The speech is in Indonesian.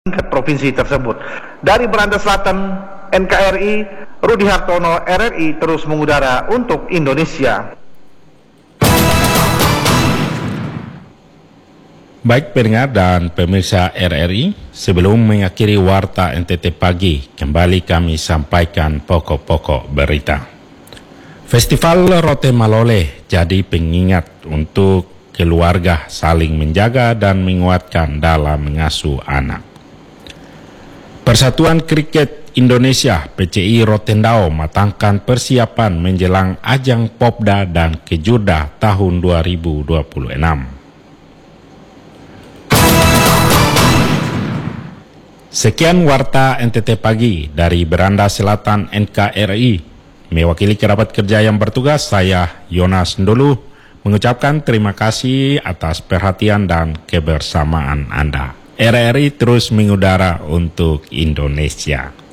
tingkat provinsi tersebut. Dari Beranda Selatan, NKRI, Rudi Hartono, RRI terus mengudara untuk Indonesia. Baik pendengar dan pemirsa RRI, sebelum mengakhiri Warta NTT Pagi, kembali kami sampaikan pokok-pokok berita. Festival Rote Malole jadi pengingat untuk keluarga saling menjaga dan menguatkan dalam mengasuh anak. Persatuan Kriket Indonesia PCI Rotendao matangkan persiapan menjelang ajang Popda dan Kejurda tahun 2026. Sekian Warta NTT Pagi dari Beranda Selatan NKRI. Mewakili kerabat kerja yang bertugas, saya Yonas Ndulu mengucapkan terima kasih atas perhatian dan kebersamaan Anda. RRI terus mengudara untuk Indonesia.